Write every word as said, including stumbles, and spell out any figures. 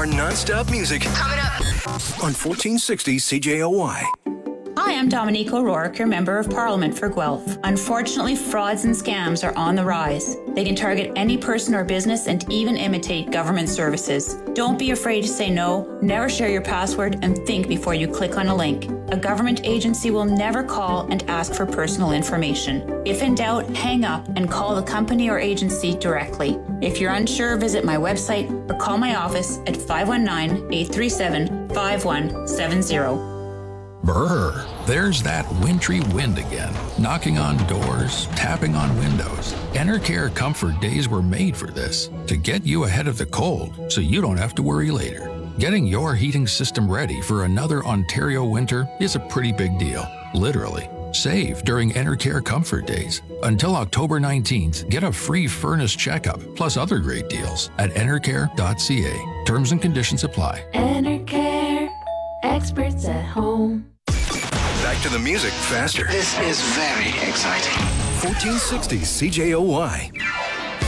more non-stop music. Coming up on fourteen sixty C J O Y. Hi, I'm Dominique O'Rourke, your Member of Parliament for Guelph. Unfortunately, frauds and scams are on the rise. They can target any person or business and even imitate government services. Don't be afraid to say no, never share your password, and think before you click on a link. A government agency will never call and ask for personal information. If in doubt, hang up and call the company or agency directly. If you're unsure, visit my website or call my office at five one nine, eight three seven, five one seven zero. Brr, there's that wintry wind again, knocking on doors, tapping on windows. Enercare Comfort Days were made for this, to get you ahead of the cold so you don't have to worry later. Getting your heating system ready for another Ontario winter is a pretty big deal, literally. Save during Enercare Comfort Days. Until October nineteenth, get a free furnace checkup, plus other great deals at enercare dot c a. Terms and conditions apply. Enercare, experts at home. Back to the music faster. This is very exciting. fourteen sixty C J O Y.